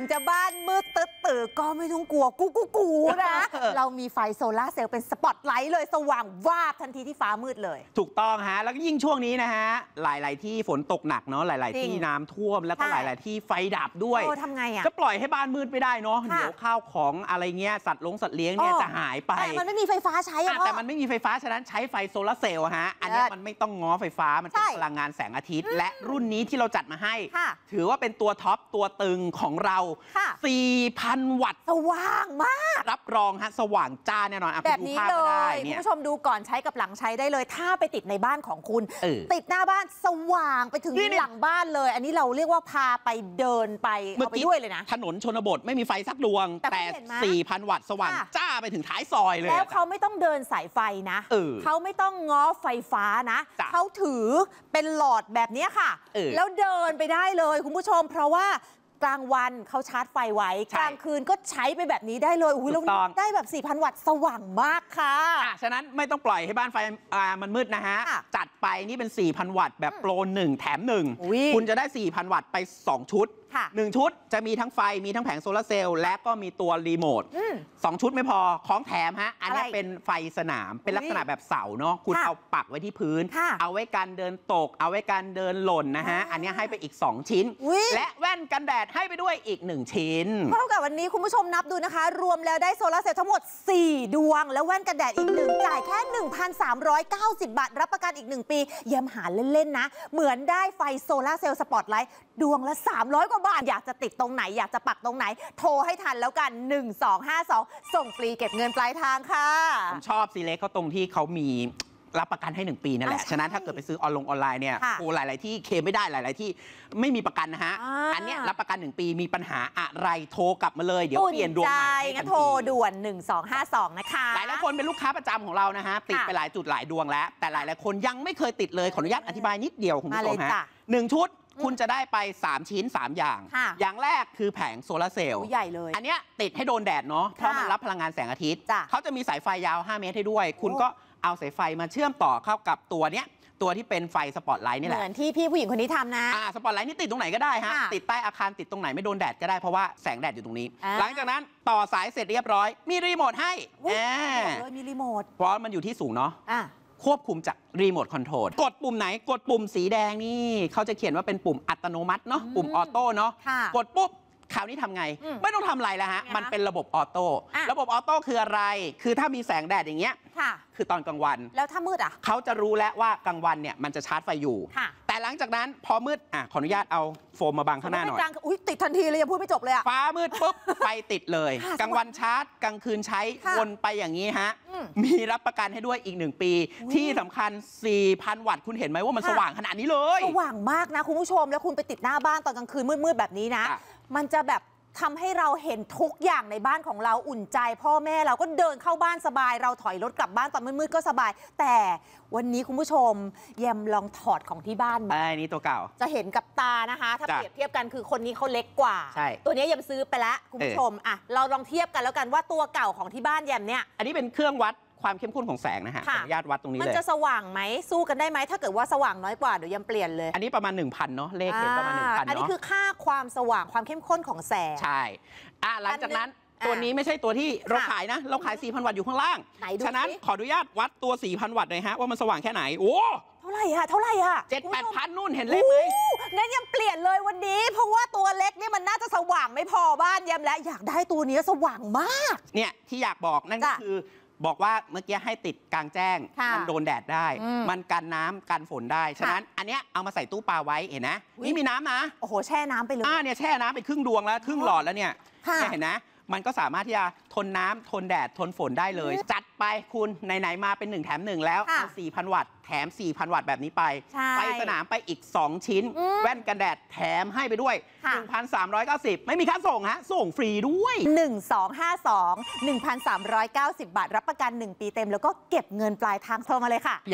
งจะบ้านมืดตื่นก็ไม่ต้องกลัวกูนะเรามีไฟโซลาร์เซลล์เป็นสปอตไลท์เลยสว่างวาบทันทีที่ฟ้ามืดเลยถูกต้องฮะแล้วก็ยิ่งช่วงนี้นะฮะหลายๆที่ฝนตกหนักเนาะหลายๆที่น้ำท่วมแล้วก็หลายๆที่ไฟดับด้วยทำไงอ่ะจะปล่อยให้บ้านมืดไม่ได้เนาะเดี๋ยวข้าวของอะไรเงี้ยสัตว์เลี้ยงเนี่ยจะหายไปแต่มันไม่มีไฟฟ้าใช้แต่มันไม่มีไฟฟ้าฉะนั้นใช้ไฟโซลาร์เซลล์ฮะอันนี้มันไม่ต้องง้อไฟฟ้ามันเป็นพลังงานแสงอาทิตย์และรุ่นนี้ที่เราจัดมาให้ถือว่าเป็นตัวท็อปตัวตึงของเรา 4,000 วัตต์สว่างมากรับรองฮะสว่างจ้าแน่นอนแบบนี้เลยคุณผู้ชมดูก่อนใช้กับหลังใช้ได้เลยถ้าไปติดในบ้านของคุณติดหน้าบ้านสว่างไปถึงหลังบ้านเลยอันนี้เราเรียกว่าพาไปเดินไปเอาไปด้วยเลยนะถนนชนบทไม่มีไฟสักดวงแต่ 4,000 วัตต์สว่างจ้าไปถึงท้ายซอยเลยแล้วเขาไม่ต้องเดินสายไฟนะเขาไม่ต้องง้อไฟฟ้านะเขาถือเป็นหลอดแบบนี้ค่ะแล้วเดินไปได้เลยคุณผู้ชมเพราะว่ากลางวันเขาชาร์จไฟไว้กลางคืนก็ใช้ไปแบบนี้ได้เลยอุ้ยแล้วได้แบบ 4,000 วัตต์สว่างมากค่ะฉะนั้นไม่ต้องปล่อยให้บ้านไฟมันมืดนะฮะจัดไปนี่เป็น 4,000 วัตต์แบบโปร1แถม1คุณจะได้ 4,000 วัตต์ไป2ชุด1ชุดจะมีทั้งไฟมีทั้งแผงโซลาร์เซลล์และก็มีตัวรีโมท2ชุดไม่พอของแถมฮะอันนี้เป็นไฟสนามเป็นลักษณะแบบเสาเนาะคุณเอาปักไว้ที่พื้นเอาไว้การเดินตกเอาไว้การเดินหล่นนะฮะอันนี้ให้ไปอีก2ชิ้นและแว่นกันแดดให้ไปด้วยอีก1ชิ้นเท่ากับวันนี้คุณผู้ชมนับดูนะคะรวมแล้วได้โซลาร์เซลล์ทั้งหมด4ดวงแล้วแว่นกันแดดอีก1จ่ายแค่ 1,390 บาทรับประกันอีก1ปีย้ำหาเล่นๆนะเหมือนได้ไฟโซลาร์เซลล์สปอตไลท์ดวงละ300กว่าบาทอยากจะติดตรงไหนอยากจะปักตรงไหนโทรให้ทันแล้วกัน1252ส่งฟรีเก็บเงินปลายทางค่ะผมชอบซีเล็กเขาตรงที่เขามีรับประกันให้1ปีนั่นแหละฉะนั้นถ้าเกิดไปซื้อออนไลน์เนี่ยโอ้หลายๆที่เคลมไม่ได้หลายๆที่ไม่มีประกันนะฮะอันนี้รับประกัน1ปีมีปัญหาอะไรโทรกลับมาเลยเดี๋ยวเปลี่ยนดวงใหม่งั้นโทรด่วน1252นะคะหลายๆคนเป็นลูกค้าประจำของเรานะฮะติดไปหลายจุดหลายดวงแล้วแต่หลายๆคนยังไม่เคยติดเลยขออนุญาตอธิบายนิดเดียวคุณผู้ชมฮะ1ชุดคุณจะได้ไป3ชิ้น3อย่างอย่างแรกคือแผงโซลาร์เซลล์ใหญ่เลยอันนี้ติดให้โดนแดดเนาะเพราะมันรับพลังงานแสงอาทิตย์เขาจะมีสายไฟยาว5เมตรให้ด้วยคุณก็เอาสายไฟมาเชื่อมต่อเข้ากับตัวเนี้ยตัวที่เป็นไฟสปอตไลท์นี่แหละเหมือนที่พี่ผู้หญิงคนนี้ทำนะสปอตไลท์นี่ติดตรงไหนก็ได้ฮะติดใต้อาคารติดตรงไหนไม่โดนแดดก็ได้เพราะว่าแสงแดดอยู่ตรงนี้หลังจากนั้นต่อสายเสร็จเรียบร้อยมีรีโมทให้มีรีโมทเพราะมันอยู่ที่สูงเนาะควบคุมจากรีโมทคอนโทรลกดปุ่มไหนกดปุ่มสีแดงนี่เขาจะเขียนว่าเป็นปุ่มอัตโนมัติเนาะปุ่มออโต้เนาะกดปุ๊บคราวนี้ทำไงไม่ต้องทำอะไรแล้วฮะมันเป็นระบบออโต้ระบบออโต้คืออะไรคือถ้ามีแสงแดดอย่างเงี้ยคือตอนกลางวันแล้วถ้ามืดเขาจะรู้แล้วว่ากลางวันเนี่ยมันจะชาร์จไฟอยู่แต่หลังจากนั้นพอมืดขออนุญาตเอาโฟมมาบังข้างหน้าหน่อยติดทันทีเลยยังพูดไม่จบเลยฟ้ามืดปุ๊บไฟติดเลยกลางวันชาร์จกลางคืนใช้วนไปอย่างนี้ฮะมีรับประกันให้ด้วยอีก1ปีที่สำคัญ 4,000 วัตต์คุณเห็นไหมว่ามันสว่างขนาดนี้เลยสว่างมากนะคุณผู้ชมแล้วคุณไปติดหน้าบ้านตอนกลางคืนมืดๆแบบนี้นะมันจะแบบทำให้เราเห็นทุกอย่างในบ้านของเราอุ่นใจพ่อแม่เราก็เดินเข้าบ้านสบายเราถอยรถกลับบ้านตอนมืดๆก็สบายแต่วันนี้คุณผู้ชมแยมลองถอดของที่บ้านมานี่ตัวเก่าจะเห็นกับตานะคะถ้าเปรียบเทียบกันคือคนนี้เขาเล็กกว่าตัวนี้แยมซื้อไปแล้วคุณผู้ชมเราลองเทียบกันแล้วกันว่าตัวเก่าของที่บ้านแยมเนี่ยอันนี้เป็นเครื่องวัดความเข้มข้นของแสงนะฮะขออนุญาตวัดตรงนี้เลยมันจะสว่างไหมสู้กันได้ไหมถ้าเกิดว่าสว่างน้อยกว่าเดี๋ยวยังเปลี่ยนเลยอันนี้ประมาณ 1,000 เนาะเลขเห็นประมาณ 1,000 เนาะอันนี้คือค่าความสว่างความเข้มข้นของแสงใช่หลังจากนั้นตัวนี้ไม่ใช่ตัวที่เราขายนะเราขาย 4,000 วัตต์อยู่ข้างล่างฉะนั้นขออนุญาตวัดตัว 4,000 วัตต์หน่อยฮะว่ามันสว่างแค่ไหนโอ้เท่าไหร่อะ 7-8,000นู่นเห็นเลขไหมงั้นยังเปลี่ยนเลยวันนี้เพราะว่าตัวเล็กนี่มันน่าจะสว่างไม่พอบ้านยำและอยากได้ตัวนี้สว่างมากเนี่ยที่อยากบอกนั่นก็คือบอกว่าเมื่อกี้ให้ติดกลางแจ้งมันโดนแดดได้มันกันน้ำกันฝนได้ฉะนั้นอันเนี้ยเอามาใส่ตู้ปลาไว้เห็นนะนี่มีน้ำนะโอ้โหแช่น้ำไปเลยเนี่ยแช่น้ำไปครึ่งดวงแล้วครึ่งหลอดแล้วเนี่ยเห็นนะมันก็สามารถที่จะทนน้ำทนแดดทนฝนได้เลยจัดไปคุณไหนๆมาเป็น1แถม1แล้วเอา 4,000 วัตต์แถม 4,000 วัตต์แบบนี้ไปไฟสนามไปอีก2ชิ้นแว่นกันแดดแถมให้ไปด้วย 1,390 ไม่มีค่าส่งฮะส่งฟรีด้วย 1252 1,390 บาทรับประกัน1ปีเต็มแล้วก็เก็บเงินปลายทางโทรมาเลยค่ะ